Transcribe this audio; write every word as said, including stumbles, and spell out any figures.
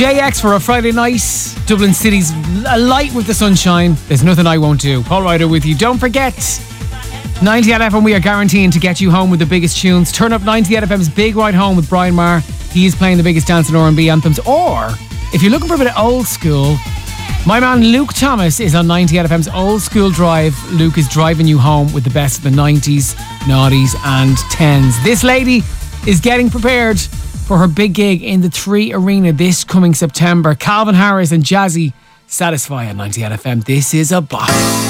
J X for a Friday night. Dublin City's alight with the sunshine. There's nothing I won't do. Paul Ryder with you. Don't forget, ninety at F M, we are guaranteeing to get you home with the biggest tunes. Turn up ninety at F M's Big Ride Home with Brian Maher. He is playing the biggest dance and R and B anthems. Or, if you're looking for a bit of old school, my man Luke Thomas is on ninety at F M's Old School Drive. Luke is driving you home with the best of the nineties, noughties and tens. This lady is getting prepared for her big gig in the Three Arena this coming September. Calvin Harris and Jazzy Satisfy on ninety at F M. This is a bop.